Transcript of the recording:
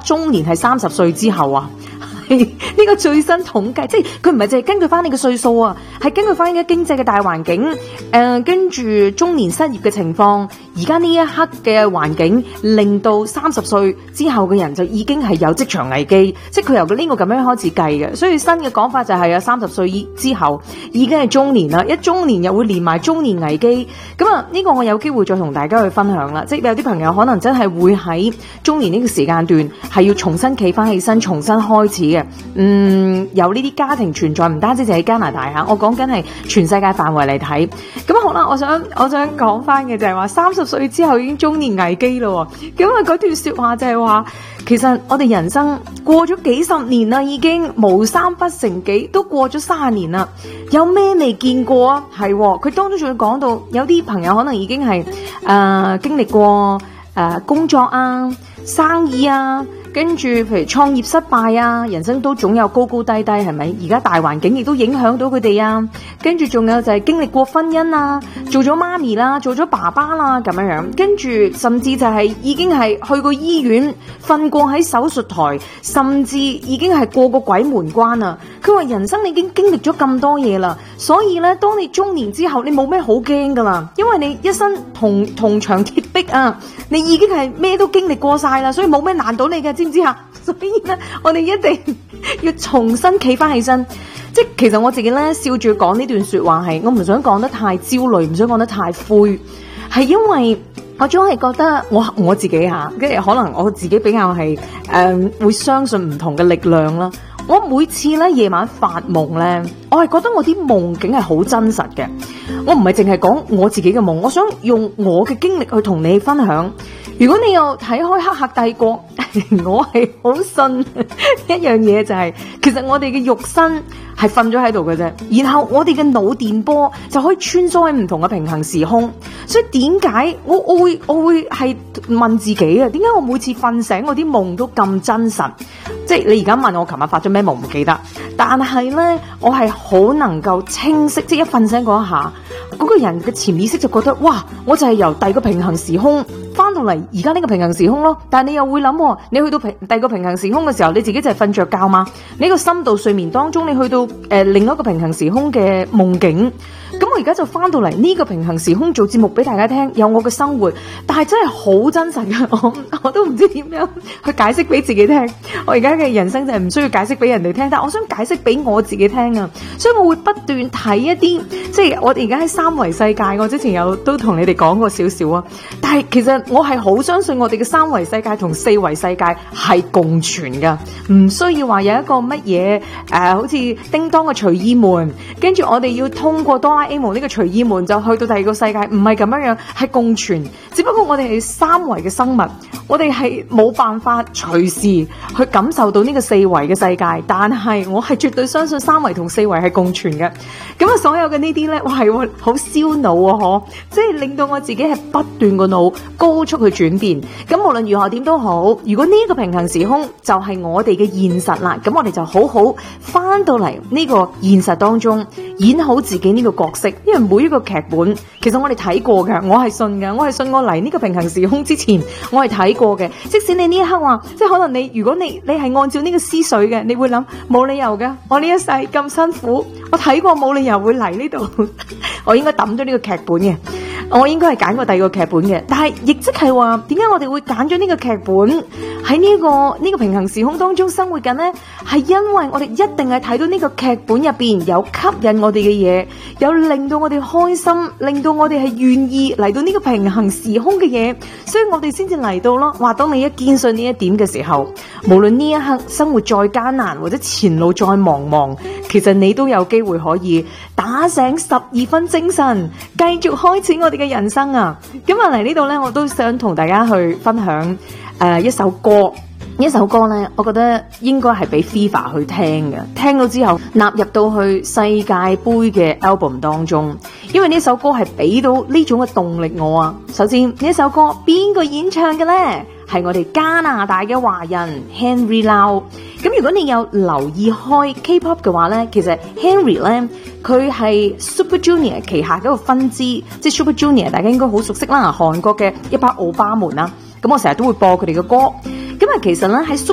中年係30歲之後啊。呢個最新統計，即係佢唔係淨係根據翻你嘅歲數啊，係根據翻嘅經濟嘅大環境，跟住中年失業嘅情況，而家呢一刻嘅環境令到30歲之後嘅人就已經係有職場危機，即係佢由呢個咁樣開始計嘅，所以新嘅講法就係30歲之後已經係中年啦，一中年又會連埋中年危機，咁啊呢個我有機會再同大家去分享啦，即係有啲朋友可能真係會喺中年呢個時間段係要重新企翻起身，重新開始嘅。有呢啲家庭存在，唔單止就喺加拿大吓，我講緊係全世界範圍嚟睇。咁好啦，我想講翻嘅就係話30歲之後已經中年危機咯。咁啊嗰段說話就係話，其實我哋人生過咗幾十年啦，已經無三不成幾，都過咗30年啦，有咩未見過啊？係佢當中仲要講到，有啲朋友可能已經係經歷過工作啊、生意啊。跟住，譬如創業失敗啊，人生都總有高高低低，係咪？而家大環境亦都影響到佢哋啊。跟住仲有就係經歷過婚姻啊，做咗媽咪啦，做咗爸爸啦，咁樣樣。跟住甚至就係已經係去過醫院，瞓過喺手術台，甚至已經係過過鬼門關啊。佢話人生你已經經歷咗咁多嘢啦，所以咧，當你中年之後，你冇咩好驚噶啦，因為你一身銅牆鐵壁啊，你已經係咩都經歷過晒啦，所以冇咩難到你嘅。知唔知啊？所以咧，我哋一定要重新企翻起身。即係其實我自己咧笑住講呢段說話係，我唔想講得太焦慮，唔想講得太灰，係因為我總係覺得我自己吓，跟住可能我自己比較係會相信唔同嘅力量啦。我每次咧夜晚發夢咧，我係覺得我啲夢境係好真實嘅。我唔係淨係講我自己嘅夢，我想用我嘅經歷去同你分享。如果你又睇開《黑客帝國》，我係好信一樣嘢，就係其實我哋嘅肉身係瞓咗喺度嘅啫，然後我哋嘅腦電波就可以穿梭喺唔同嘅平行時空。所以點解我會係問自己啊？點解我每次瞓醒我啲夢都咁真實？即係你而家問我琴日發咗咩夢唔記得，但係呢，我係好能夠清晰，即係一瞓醒嗰一下，嗰個人嘅潛意識就覺得哇，我就係由第二個平行時空翻到嚟而家呢個平行時空咯。但係你又會諗，你去到第二個平行時空嘅時候，你自己就係瞓着覺嘛？你個深度睡眠當中，你去到另一個平行時空嘅夢境。咁我而家就翻到嚟呢個平行時空做節目俾大家聽，有我嘅生活，但係真係好真實嘅，我都唔知點樣去解釋俾自己聽。我而家嘅人生就係唔需要解釋俾人哋聽，但我想解釋俾我自己聽啊！所以我會不斷睇一啲，即係我哋而家喺三維世界，我之前都同你哋講過少少啊。但係其實我係好相信我哋嘅三維世界同四維世界係共存噶，唔需要話有一個乜嘢好似叮當嘅隨意門，跟住我哋要通過哆啦 A 夢呢個隨意門就去到第二個世界，唔係咁樣樣，係共存。只不過我哋係三維嘅生物，我哋係冇辦法隨時去感受到呢個四維嘅世界，但係我係絕對相信三維同四維係共存嘅。咁啊，所有嘅呢啲呢，我係好燒腦啊！即係令到我自己係不斷個腦高速去轉變。咁無論如何點都好，如果呢個平行時空就係我哋嘅現實啦，咁我哋就好好翻到嚟呢個現實當中，演好自己呢個角色。因為每一個劇本，其實我哋睇過嘅，我係信嘅，我係信我嚟呢個平行時空之前，我係睇過嘅。即使你呢一刻話，即係可能如果你係按照呢個思緒嘅，你會諗冇理由嘅，我呢一世咁辛苦，我睇過冇理由會嚟呢度，我應該抌咗呢個劇本嘅。我應該係揀過第二個劇本嘅，但係亦即係話，點解我哋會揀咗呢個劇本喺呢個平行時空當中生活緊呢？係因為我哋一定係睇到呢個劇本入邊有吸引我哋嘅嘢，有令到我哋開心，令到我哋係願意嚟到呢個平行時空嘅嘢，所以我哋先至嚟到咯。話當你一堅信呢一點嘅時候，無論呢一刻生活再艱難或者前路再茫茫，其實你都有機會可以打醒12分精神，繼續開始我哋嘅人生啊！今日嚟呢度呢，我都想同大家去分享一首歌。呢首歌呢，我覺得應該係俾 FIFA 去聽嘅，聽到之後納入到去世界盃嘅 album 當中，因為呢首歌係俾到呢種嘅動力我啊。首先呢首歌邊個演唱嘅呢？係我哋加拿大嘅華人 Henry Lau。咁如果你有留意開 K-pop 嘅話呢，其實 Henry 呢，佢係 Super Junior 旗下嗰個分支，即係 Super Junior 大家應該好熟悉啦，韓國嘅一班歐巴們啦。咁我成日都會播佢哋嘅歌。咁啊，其實咧喺